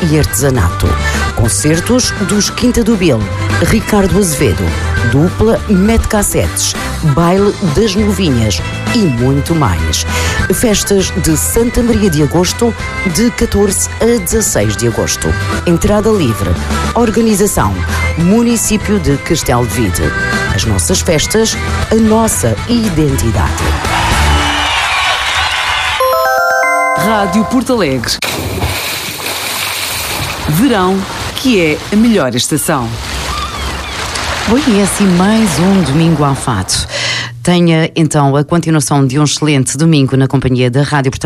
e artesanato. Concertos dos Quinta do Bil, Ricardo Azevedo, dupla Mete Cassetes, baile das Novinhas e muito mais. Festas de Santa Maria de Agosto, de 14 a 16 de agosto. Entrada livre. Organização: Município de Castelo de Vide. As nossas festas, a nossa identidade. Rádio Porto Alegre. Verão, que é a melhor estação. Oi, é assim mais um domingo ao fato. Tenha então a continuação de um excelente domingo na companhia da Rádio Porto